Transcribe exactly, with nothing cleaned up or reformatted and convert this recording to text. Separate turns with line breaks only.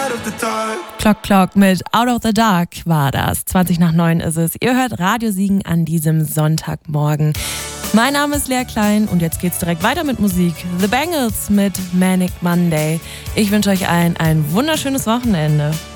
Clock Clock mit Out of the Dark war das. zwanzig nach neun ist es. Ihr hört Radio Siegen an diesem Sonntagmorgen. Mein Name ist Lea Klein und jetzt geht's direkt weiter mit Musik. The Bangles mit Manic Monday. Ich wünsche euch allen ein wunderschönes Wochenende.